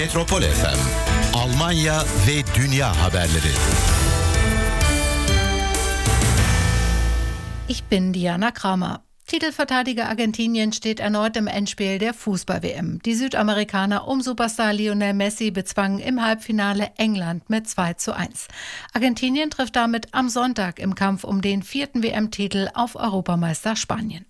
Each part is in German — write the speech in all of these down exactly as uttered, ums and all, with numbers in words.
Metropol F M, Almanya ve dünya haberleri. Ich bin Diana Kramer. Titelverteidiger Argentinien steht erneut im Endspiel der Fußball-W M. Die Südamerikaner um Superstar Lionel Messi bezwangen im Halbfinale England mit zwei zu eins. Argentinien trifft damit am Sonntag im Kampf um den vierten W M-Titel auf Europameister Spanien.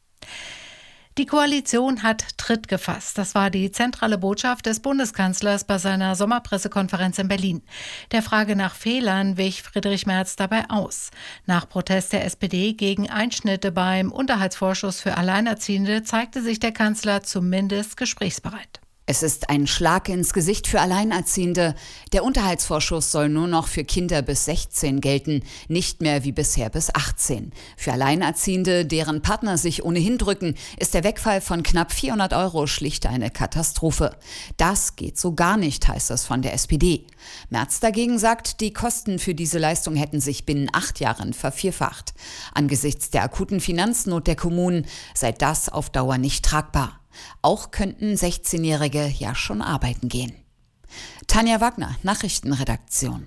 Die Koalition hat Tritt gefasst. Das war die zentrale Botschaft des Bundeskanzlers bei seiner Sommerpressekonferenz in Berlin. Der Frage nach Fehlern wich Friedrich Merz dabei aus. Nach Protest der S P D gegen Einschnitte beim Unterhaltsvorschuss für Alleinerziehende zeigte sich der Kanzler zumindest gesprächsbereit. Es ist ein Schlag ins Gesicht für Alleinerziehende. Der Unterhaltsvorschuss soll nur noch für Kinder bis sechzehn gelten, nicht mehr wie bisher bis achtzehn. Für Alleinerziehende, deren Partner sich ohnehin drücken, ist der Wegfall von knapp vierhundert Euro schlicht eine Katastrophe. Das geht so gar nicht, heißt es von der S P D. Merz dagegen sagt, die Kosten für diese Leistung hätten sich binnen acht Jahren vervierfacht. Angesichts der akuten Finanznot der Kommunen sei das auf Dauer nicht tragbar. Auch könnten sechzehnjährige ja schon arbeiten gehen. Tanja Wagner, Nachrichtenredaktion.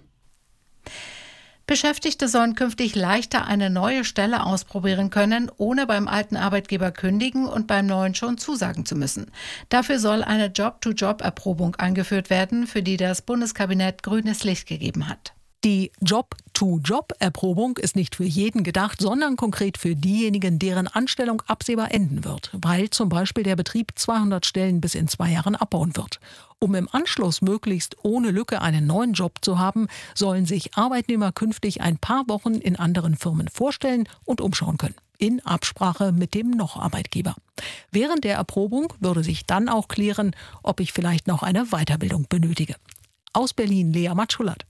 Beschäftigte sollen künftig leichter eine neue Stelle ausprobieren können, ohne beim alten Arbeitgeber kündigen und beim neuen schon zusagen zu müssen. Dafür soll eine Job-to-Job-Erprobung eingeführt werden, für die das Bundeskabinett grünes Licht gegeben hat. Die Job-to-Job-Erprobung ist nicht für jeden gedacht, sondern konkret für diejenigen, deren Anstellung absehbar enden wird, weil zum Beispiel der Betrieb zweihundert Stellen bis in zwei Jahren abbauen wird. Um im Anschluss möglichst ohne Lücke einen neuen Job zu haben, sollen sich Arbeitnehmer künftig ein paar Wochen in anderen Firmen vorstellen und umschauen können, in Absprache mit dem Noch-Arbeitgeber. Während der Erprobung würde sich dann auch klären, ob ich vielleicht noch eine Weiterbildung benötige. Aus Berlin, Lea Matschulat.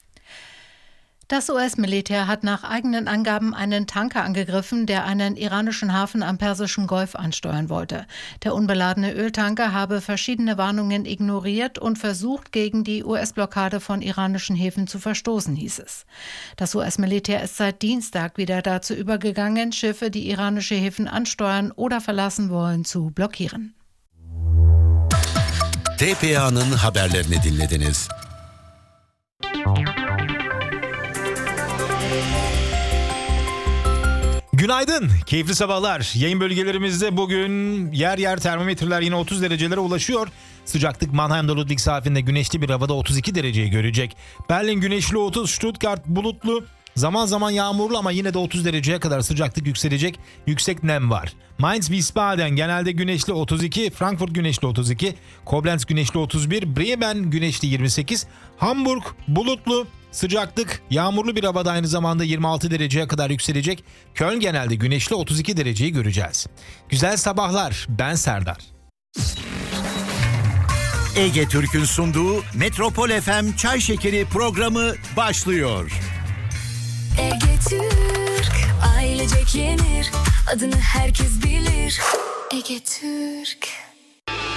Das U S-Militär hat nach eigenen Angaben einen Tanker angegriffen, der einen iranischen Hafen am Persischen Golf ansteuern wollte. Der unbeladene Öltanker habe verschiedene Warnungen ignoriert und versucht, gegen die U S-Blockade von iranischen Häfen zu verstoßen, hieß es. Das U S-Militär ist seit Dienstag wieder dazu übergegangen, Schiffe, die iranische Häfen ansteuern oder verlassen wollen, zu blockieren. T P A'nın haberlerini dinlediniz. Günaydın, keyifli sabahlar. Yayın bölgelerimizde bugün yer yer termometreler yine otuz derecelere ulaşıyor. Sıcaklık Mannheim'da Ludwigshafen'de güneşli bir havada otuz iki dereceyi görecek. Berlin güneşli otuz, Stuttgart bulutlu, zaman zaman yağmurlu ama yine de otuz dereceye kadar sıcaklık yükselecek. Yüksek nem var. Mainz Wiesbaden genelde güneşli otuz iki, Frankfurt güneşli otuz iki, Koblenz güneşli otuz bir, Bremen güneşli yirmi sekiz, Hamburg bulutlu, sıcaklık yağmurlu bir havada aynı zamanda yirmi altı dereceye kadar yükselecek. Köln genelde güneşli otuz iki dereceyi göreceğiz. Güzel sabahlar, ben Serdar. Ege Türk'ün sunduğu Metropol F M Çay Şekeri programı başlıyor. Ege Türk, ailecek yenir, adını herkes bilir. Ege Türk.